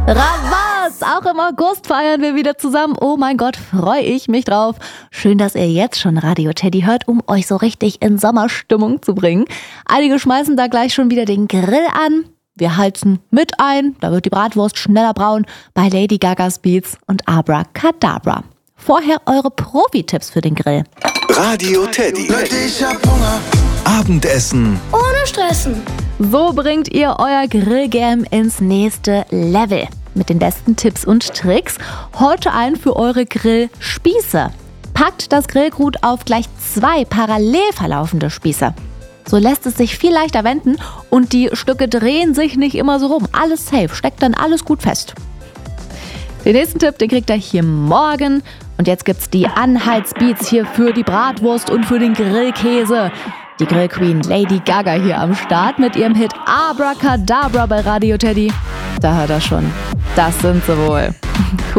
Rabatz! Auch im August feiern wir wieder zusammen. Oh mein Gott, freue ich mich drauf. Schön, dass ihr jetzt schon Radio Teddy hört, um euch so richtig in Sommerstimmung zu bringen. Einige schmeißen da gleich schon wieder den Grill an. Wir heizen mit ein, da wird die Bratwurst schneller braun bei Lady Gagas Beats und Abracadabra. Vorher eure Profi-Tipps für den Grill. Radio Teddy. Ich hab Hunger. Abendessen Ohne Stressen. So bringt ihr euer Grillgame ins nächste Level. Mit den besten Tipps und Tricks. Heute ein für eure Grillspieße. Packt das Grillgut auf gleich 2 parallel verlaufende Spieße. So lässt es sich viel leichter wenden und die Stücke drehen sich nicht immer so rum. Alles safe, steckt dann alles gut fest. Den nächsten Tipp, den kriegt ihr hier morgen. Und jetzt gibt's die Anhaltsbeats hier für die Bratwurst und für den Grillkäse. Die Grillqueen Lady Gaga hier am Start mit ihrem Hit Abracadabra bei Radio Teddy. Da hört er schon. Das sind sie wohl. Cool.